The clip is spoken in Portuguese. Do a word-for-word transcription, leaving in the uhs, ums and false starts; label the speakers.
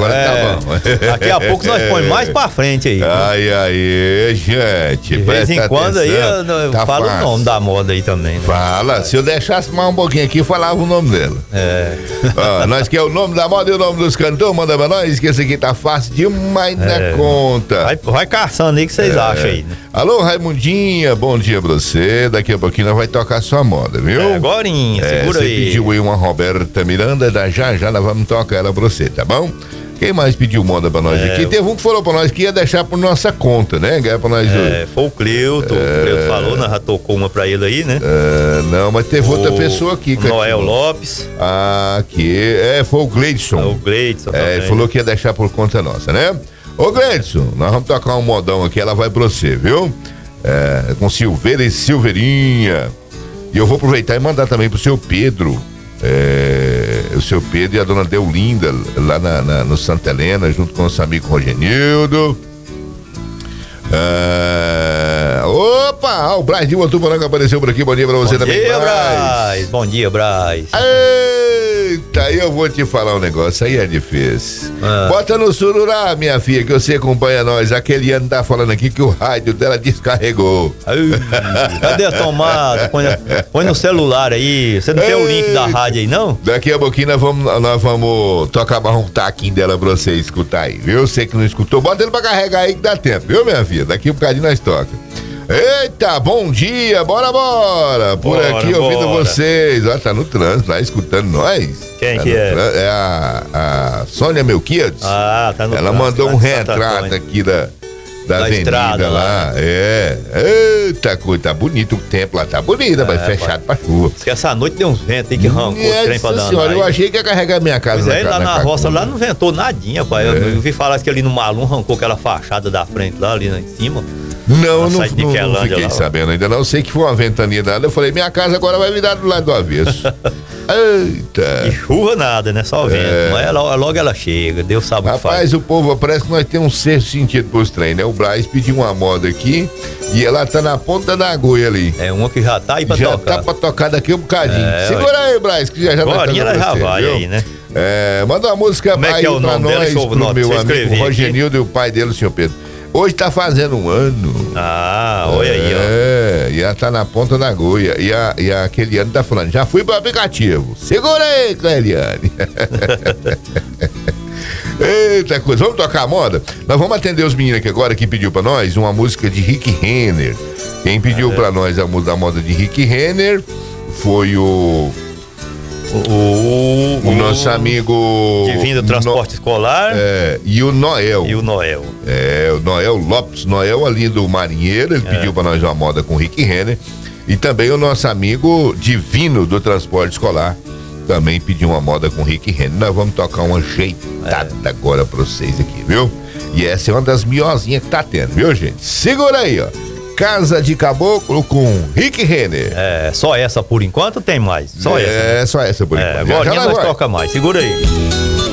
Speaker 1: agora
Speaker 2: é,
Speaker 1: tá bom.
Speaker 2: Daqui a pouco nós põe mais pra frente aí.
Speaker 1: Ai, ai, gente.
Speaker 2: De vez em quando aí eu, eu
Speaker 1: tá
Speaker 2: falo
Speaker 1: fácil.
Speaker 2: o nome da moda aí também, né?
Speaker 1: Fala, se eu deixasse mais um pouquinho aqui, eu falava o nome dela.
Speaker 2: É.
Speaker 1: Ó, nós que é o nome da moda e o nome dos cantores, manda pra nós, que esse aqui tá fácil demais na
Speaker 2: É.
Speaker 1: conta.
Speaker 2: Vai, vai caçando aí que vocês
Speaker 1: É.
Speaker 2: acham aí, né?
Speaker 1: Alô, Raimundinha, bom dia pra você. Daqui a pouquinho nós vai tocar sua moda, viu?
Speaker 2: É, agorinha,
Speaker 1: É,
Speaker 2: segura
Speaker 1: você
Speaker 2: aí.
Speaker 1: pediu aí uma Roberta Miranda, da já já nós vamos tocar ela pra você, tá bom? Quem mais pediu moda pra nós
Speaker 2: É,
Speaker 1: aqui? Teve um que falou pra nós que ia deixar por nossa conta, né? Ganhar pra nós.
Speaker 2: É, foi o Cleuto, o Cleuto falou, nós já tocou uma pra ele aí, né?
Speaker 1: É, não, mas teve outra pessoa aqui.
Speaker 2: O
Speaker 1: que
Speaker 2: Noel
Speaker 1: aqui,
Speaker 2: Lopes.
Speaker 1: Ah, aqui. É, foi o Gleidson.
Speaker 2: O Gleidson
Speaker 1: É, ele
Speaker 2: também.
Speaker 1: falou que ia deixar por conta nossa, né? Ô, Gleidson, nós vamos tocar um modão aqui, ela vai pra você, viu? É, com Silveira e Silveirinha. E eu vou aproveitar e mandar também pro seu Pedro. É, o seu Pedro e a dona Deolinda, lá na, na- no Santa Helena, junto com o nosso amigo Rogenildo. É, opa! O Braz de Botuporanga apareceu por aqui. Bom dia pra você
Speaker 2: Bom
Speaker 1: também,
Speaker 2: dia,
Speaker 1: Braz.
Speaker 2: Braz. Bom dia, Braz.
Speaker 1: Eita, aí eu vou te falar um negócio, aí é difícil.
Speaker 2: Ah.
Speaker 1: Bota no sururá, minha filha, que você acompanha nós. Aquele ano tá falando aqui que o rádio dela descarregou.
Speaker 2: Ai, cadê a tomada? Põe, na- põe no celular aí. Você não tem o link da rádio aí, não?
Speaker 1: Daqui a pouquinho nós vamos, nós vamos tocar mais um taquinho dela pra você escutar aí, viu? Você que não escutou, bota ele pra carregar aí que dá tempo, viu, minha filha? Daqui a um bocadinho nós toca. Eita, bom dia, bora, bora. Por
Speaker 2: Bora,
Speaker 1: aqui ouvindo
Speaker 2: bora.
Speaker 1: vocês. Ó, tá no trânsito, lá escutando nós.
Speaker 2: Quem
Speaker 1: Tá
Speaker 2: que
Speaker 1: no
Speaker 2: é?
Speaker 1: trânsito. É a, a Sônia Melquiades.
Speaker 2: Ah, tá no
Speaker 1: Ela
Speaker 2: trânsito,
Speaker 1: mandou
Speaker 2: lá
Speaker 1: um
Speaker 2: de Santo
Speaker 1: retrato
Speaker 2: Antônio.
Speaker 1: aqui da, da,
Speaker 2: Da
Speaker 1: avenida
Speaker 2: estrada
Speaker 1: lá.
Speaker 2: lá.
Speaker 1: É. Eita, coisa, tá bonito o tempo lá, tá bonito, mas
Speaker 2: É,
Speaker 1: fechado pra chuva.
Speaker 2: Diz que essa noite deu uns ventos aí que arrancou o trem pra
Speaker 1: Nossa
Speaker 2: dar
Speaker 1: senhora, eu
Speaker 2: andar aí.
Speaker 1: achei que ia carregar minha casa.
Speaker 2: Pois é,
Speaker 1: ca-
Speaker 2: lá na
Speaker 1: cacunda.
Speaker 2: roça lá não ventou nadinha, pai. Eu, eu vi falar que ali no Malum arrancou aquela fachada da frente lá, ali em cima.
Speaker 1: Não,
Speaker 2: Na
Speaker 1: não,
Speaker 2: saída de
Speaker 1: não, não
Speaker 2: Niquelândia
Speaker 1: fiquei
Speaker 2: lá, ó.
Speaker 1: sabendo ainda não. Eu sei que foi uma ventania dada. Eu falei, minha casa agora vai virar do lado do avesso. Eita.
Speaker 2: E chuva nada, né? Só vento. Mas ela- logo ela chega, Deus sabe o que faz.
Speaker 1: Rapaz, o povo parece que nós temos um sexto sentido pros trem, né? O Braz pediu uma moda aqui e ela tá na ponta da agulha ali.
Speaker 2: É uma que já tá aí pra
Speaker 1: já
Speaker 2: tocar.
Speaker 1: tá pra tocar daqui um bocadinho.
Speaker 2: É,
Speaker 1: Segura aí, Braz, que já já
Speaker 2: Agora
Speaker 1: vai
Speaker 2: ela
Speaker 1: tocar pra
Speaker 2: já
Speaker 1: você,
Speaker 2: vai
Speaker 1: viu?
Speaker 2: aí, né?
Speaker 1: É, manda uma música
Speaker 2: Como é
Speaker 1: aí
Speaker 2: que é o
Speaker 1: pra
Speaker 2: nome dela?
Speaker 1: nós,
Speaker 2: Deixa eu
Speaker 1: pro
Speaker 2: notar,
Speaker 1: meu
Speaker 2: deixa eu
Speaker 1: amigo
Speaker 2: escrever
Speaker 1: Rogenildo e o pai dele, o senhor Pedro. Hoje tá fazendo um ano.
Speaker 2: Ah, olha aí, ó.
Speaker 1: É, e ela tá na ponta da agulha. E a, e a Keliane tá falando, já fui pro aplicativo. Segura aí, Keliane. Eita coisa, vamos tocar a moda? Nós vamos atender os meninos aqui agora que pediu pra nós uma música de Rick Renner. Quem pediu
Speaker 2: É.
Speaker 1: pra nós a música da moda de Rick Renner foi o,
Speaker 2: O, o,
Speaker 1: o nosso amigo
Speaker 2: Divino do Transporte
Speaker 1: No-
Speaker 2: Escolar
Speaker 1: é, e o Noel.
Speaker 2: e o Noel.
Speaker 1: É, o Noel Lopes, Noel ali do Marinheiro, ele
Speaker 2: É.
Speaker 1: pediu pra nós uma moda com Rick Renner. E também o nosso amigo Divino do Transporte Escolar também pediu uma moda com Rick Renner. Nós vamos tocar uma ajeitada
Speaker 2: É.
Speaker 1: agora pra vocês aqui, viu? E essa é uma das melhorzinhas que tá tendo, viu, gente? Segura aí, ó. Casa de Caboclo com Rick Renner.
Speaker 2: É, só essa por enquanto tem mais. Só
Speaker 1: é,
Speaker 2: essa. Né?
Speaker 1: só essa por
Speaker 2: É,
Speaker 1: enquanto. Já,
Speaker 2: agora
Speaker 1: já
Speaker 2: nós
Speaker 1: vai.
Speaker 2: toca mais. Segura aí.